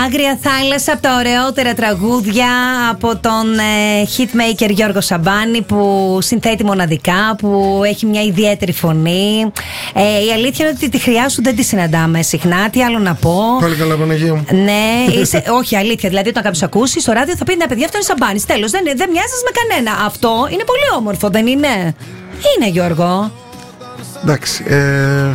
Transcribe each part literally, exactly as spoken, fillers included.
Άγρια θάλασσα, από τα ωραιότερα τραγούδια από τον ε, hitmaker Γιώργο Σαμπάνη, που συνθέτει μοναδικά, που έχει μια ιδιαίτερη φωνή. Ε, η αλήθεια είναι ότι τη χρειά σου δεν τη συναντάμε συχνά. Τι άλλο να πω. Πάλι καλά, Παναγία μου. Ναι, είσαι, όχι αλήθεια. Δηλαδή, όταν κάποιο ακούσει στο ράδιο θα πει: ναι, παιδιά, αυτό είναι Σαμπάνης. Τέλος, δεν, δεν μοιάζει με κανένα. Αυτό είναι πολύ όμορφο, δεν είναι? Είναι, Γιώργο. Εντάξει. Ε...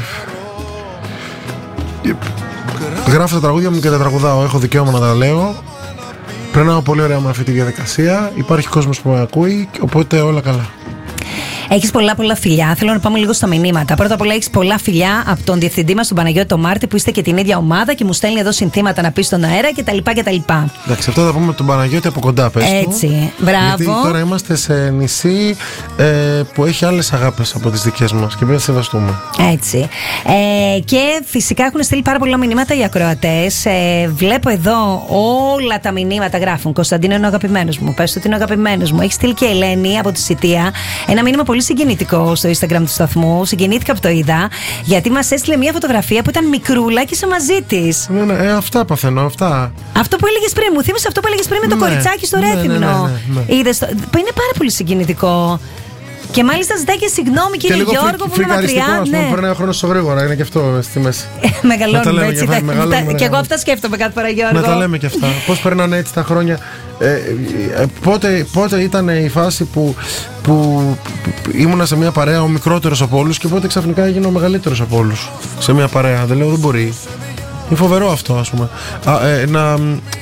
Γράφω τα τραγούδια μου και τα τραγουδάω. Έχω δικαίωμα να τα λέω. Περνάω πολύ ωραία με αυτή τη διαδικασία. Υπάρχει κόσμος που με ακούει, οπότε όλα καλά. Έχεις πολλά πολλά φιλιά. Θέλω να πάμε λίγο στα μηνύματα. Πρώτα απ' όλα, έχεις πολλά φιλιά από τον διευθυντή μας, τον Παναγιώτη τον Μάρτη, που είστε και την ίδια ομάδα και μου στέλνει εδώ συνθήματα να πει στον αέρα κτλ. Εντάξει, αυτό θα πούμε τον Παναγιώτη από κοντά, πες του. Έτσι. Μπράβο. Γιατί τώρα είμαστε σε νησί ε, που έχει άλλες αγάπες από τις δικές μας και πρέπει να σεβαστούμε. Έτσι. Ε, και φυσικά έχουν στείλει πάρα πολλά μηνύματα οι ακροατές. Ε, βλέπω εδώ όλα τα μηνύματα γράφουν. Κωνσταντίνο είναι ο αγαπημένος μου. Πες του ότι είναι ο αγαπημένος μου. Έχει στείλει και η Ελένη από τη Σιτία ένα μήνυμα πολύ συγκινητικό στο Instagram του σταθμού. Συγκινήθηκα που το είδα, γιατί μας έστειλε μια φωτογραφία που ήταν μικρούλα και είσαι μαζί της. Ναι, ναι, ε, αυτά παθαίνω, αυτά. Αυτό που έλεγες πριν, μου θύμισε αυτό που έλεγες πριν με το ναι, κοριτσάκι στο ναι, Ρέθυμνο. Ναι, ναι, ναι, ναι. Είδες το, που είναι πάρα πολύ συγκινητικό. Και μάλιστα ζητάει και συγγνώμη, κύριε και Γιώργο, που είναι μακριά. Ναι, πρέπει να χρόνο στο γρήγορα, είναι και αυτό στη μέση. Μεγαλώνουμε έτσι. Και, τα, και εγώ αυτά σκέφτομαι κάθε φορά, Γιώργο. Να τα λέμε και αυτά. Πώς περνάνε έτσι τα χρόνια. Ε, ε, πότε, πότε ήταν η φάση που, που ήμουνα σε μια παρέα ο μικρότερος από όλους και πότε ξαφνικά έγινα ο μεγαλύτερος από όλους σε μια παρέα. Δεν λέω, δεν μπορεί. Είναι φοβερό αυτό, ας πούμε. Α, ε, να,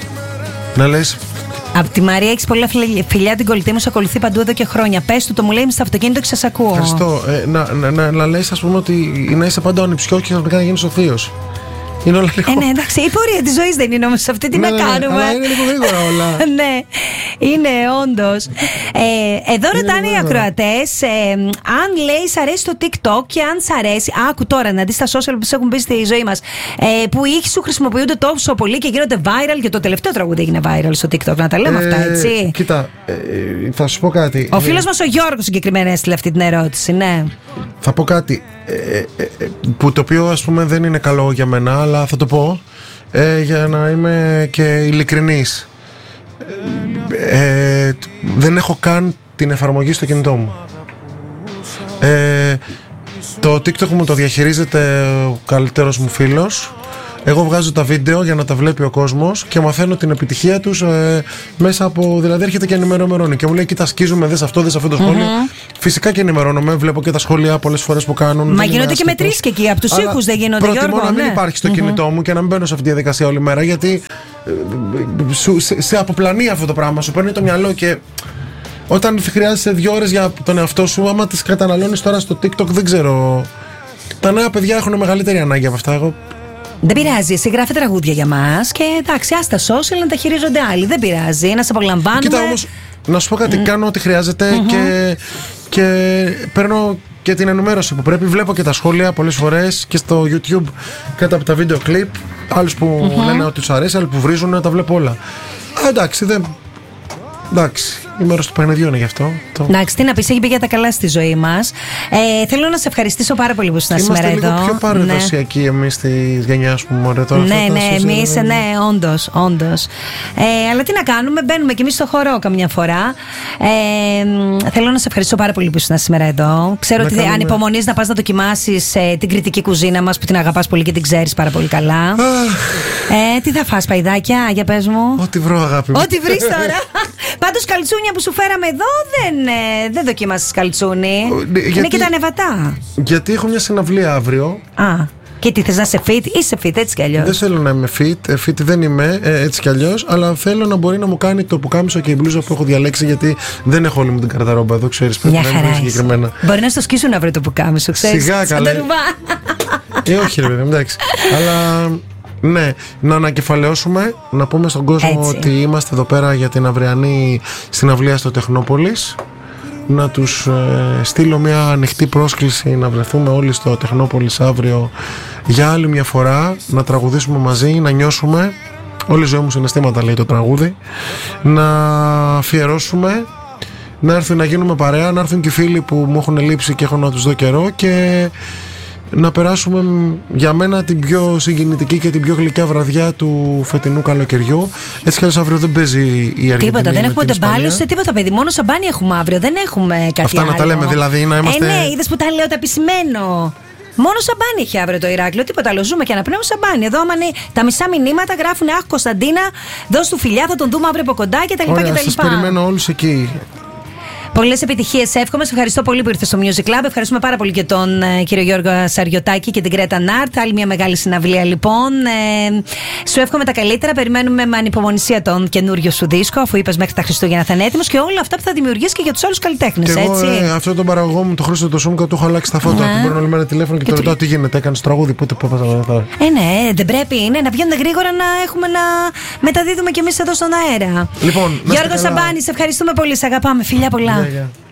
να λες. Από τη Μαρία, έχεις πολλά φιλιά, την κολλητή μου, σε ακολουθεί παντού εδώ και χρόνια. Πες του, το μου λέει στο αυτοκίνητο και σας ακούω. Ευχαριστώ. Ε, να, να, να, να λες, ας πούμε, ότι να είσαι πάντα ο ανιψιός και ξαφνικά να γίνεις ο θείος. Είναι όλα λίγο. Ε, ναι, εντάξει, η πορεία της ζωής δεν είναι όμως αυτή, τι ναι, να ναι, κάνουμε. Αλλά είναι λίγο γρήγορα όλα. Ναι, είναι όντως. Ε, εδώ ρωτάνε οι ακροατές ε, αν λέει σ' αρέσει το TikTok και αν σ' αρέσει. Άκου τώρα να δεις τα social που σε έχουν μπει στη ζωή μας. Ε, που οι ήχοι σου χρησιμοποιούνται τόσο πολύ και γίνονται viral, και το τελευταίο τραγούδι έγινε viral στο TikTok. Να τα λέμε ε, αυτά, έτσι. Κοίτα, ε, θα σου πω κάτι. Ο φίλος μας ο Γιώργος συγκεκριμένα έστειλε αυτή την ερώτηση, ναι. Θα πω κάτι ε, ε, ε, που το οποίο, ας πούμε, δεν είναι καλό για μένα, αλλά θα το πω ε, για να είμαι και ειλικρινής. Ε, ε, δεν έχω καν την εφαρμογή στο κινητό μου. Ε, το TikTok μου το διαχειρίζεται ο καλύτερος μου φίλος. Εγώ βγάζω τα βίντεο για να τα βλέπει ο κόσμος και μαθαίνω την επιτυχία τους ε, μέσα από. Δηλαδή, έρχεται και ενημερώνει και μου λέει: κοίτα, σκίζουμε, δες αυτό, δες αυτό το σχόλιο. Mm-hmm. Φυσικά και ενημερώνομαι, βλέπω και τα σχόλια πολλές φορές που κάνουν. Μα γίνονται και μετρήσεις και εκεί. Από τους ήχους δεν γίνονται, Γιώργο. Προτιμώ να μην ναι. υπάρχει στο mm-hmm. κινητό μου και να μην μπαίνω σε αυτή τη διαδικασία όλη μέρα, γιατί ε, σου, σε, σε αποπλανεί αυτό το πράγμα. Σου παίρνει το μυαλό και. Όταν χρειάζεσαι δύο ώρες για τον εαυτό σου, άμα τις καταναλώνεις τώρα στο TikTok, δεν ξέρω. Τα νέα παιδιά έχουν μεγαλύτερη ανάγκη από αυτά. Εγώ. Δεν πειράζει, εσύ γράφει τραγούδια για μας και εντάξει, άστα social να τα χειρίζονται άλλοι. Δεν πειράζει, να σε απολαμβάνουμε. Κοίτα όμως, να σου πω κάτι, mm. κάνω ό,τι χρειάζεται mm-hmm. και, και παίρνω και την ενημέρωση που πρέπει. Βλέπω και τα σχόλια πολλές φορές και στο YouTube κάτω από τα βίντεο κλιπ. Άλλους που mm-hmm. λένε ότι τους αρέσει, άλλοι που βρίζουν, τα βλέπω όλα. Α, εντάξει, δεν. Εντάξει, η μέρα του παιχνιδιού είναι γι' αυτό. Το... Εντάξει, τι να πεις, έχει πει για τα καλά στη ζωή μας. Ε, θέλω να σε ευχαριστήσω πάρα πολύ που ήσουν σήμερα εδώ. Είμαστε λίγο πιο παραδοσιακοί ναι. εμείς τη γενιά, που μου τώρα. Ναι, ναι, εμείς, ναι, ναι, όντως, όντως. Ε, αλλά τι να κάνουμε, μπαίνουμε κι εμείς στο χορό καμιά φορά. Ε, θέλω να σε ευχαριστήσω πάρα πολύ που ήσουν σήμερα εδώ. Ξέρω να ότι κάνουμε... ανυπομονείς να πας να δοκιμάσεις ε, την κριτική κουζίνα μας που την αγαπάς πολύ και την ξέρεις πάρα πολύ καλά. ε, τι θα φας, παϊδάκια, για πες μου. Ό,τι βρω, αγάπη μου. Ό,τι βρεις τώρα. Πάντως καλτσούνια που σου φέραμε εδώ δεν, ε, δεν δοκίμασες καλτσούνι. Ναι, είναι γιατί, και τα νεβατά. Γιατί έχω μια συναυλία αύριο. Α, και τι θες να είσαι fit? Είσαι fit έτσι κι αλλιώς. Δεν θέλω να είμαι fit, fit δεν είμαι ε, έτσι κι αλλιώς. Αλλά θέλω να μπορεί να μου κάνει το πουκάμισο και η μπλούζα που έχω διαλέξει. Γιατί δεν έχω όλη μου την καρταρόμπα εδώ, ξέρεις. Μια χαρά συγκεκριμένα. Μπορεί να στο σκίσουν να βρει το πουκάμισο, ξέρεις. Σιγά καλά. Ε, όχι ρε παιδί, εντάξει. Αλλά... Ναι, να ανακεφαλαιώσουμε, να πούμε στον κόσμο έτσι. Ότι είμαστε εδώ πέρα για την αυριανή συναυλία στο Τεχνόπολης. Να τους ε, στείλω μια ανοιχτή πρόσκληση να βρεθούμε όλοι στο Τεχνόπολης αύριο για άλλη μια φορά, να τραγουδήσουμε μαζί, να νιώσουμε. Όλη η ζωή μου συναισθήματα λέει το τραγούδι. Να αφιερώσουμε, να έρθουν να γίνουμε παρέα, να έρθουν και οι φίλοι που μου έχουν λείψει και έχω να τους δω καιρό και... να περάσουμε για μένα την πιο συγκινητική και την πιο γλυκιά βραδιά του φετινού καλοκαιριού. Έτσι κι αλλιώς αύριο δεν παίζει η Αργεντινή. Τίποτα, δεν έχουμε ούτε μπάλους ούτε τίποτα, παιδί. Μόνο σαμπάνι έχουμε αύριο, δεν έχουμε κάτι Αυτά άλλο. να τα λέμε δηλαδή, να είμαστε. Ε, ναι, είδες που τα λέω τα επισημένο. Μόνο σαμπάνι έχει αύριο το Ηράκλειο. Τίποτα άλλο. Ζούμε και αναπνέουμε σαμπάνι. Εδώ, άμα είναι τα μισά μηνύματα, γράφουν αχ, Κωνσταντίνα, δώσ' του φιλιά, θα τον δούμε αύριο από κοντά κτλ. Ωραία, σας περιμένω όλους εκεί. Πολλές επιτυχίες εύχομαι. Σε ευχαριστώ πολύ που ήρθες στο Music Club. Ευχαριστούμε πάρα πολύ και τον ε, κύριο Γιώργο Σαριωτάκη και την Κρέτα Νάρτ. Άλλη μια μεγάλη συναυλία λοιπόν. Ε, σου εύχομαι τα καλύτερα. Περιμένουμε με ανυπομονησία τον καινούριο σου δίσκο, αφού είπες μέχρι τα Χριστούγεννα θα είναι έτοιμος, και όλα αυτά που θα δημιουργήσει και για τους άλλους καλλιτέχνες. Και εγώ, ε, αυτό τον παραγωγό μου, τον Χρήστο το Σούμκα, του έχω αλλάξει τα φώτα. Του παίρνω όλη μέρα τηλέφωνο και, και το ρωτάω τι γίνεται. Έκανε τραγούδι, πότε που έπαθα. Ε, ναι, δεν πρέπει είναι να βγαίνουν γρήγορα να έχουμε να μεταδίδουμε κι εμείς εδώ στον αέρα. Λοιπόν, Γιώργο Σαμπάνη, σε ευχαριστούμε πολύ. Σε αγαπάμε. Φιλιά πολλά. Yeah, yeah.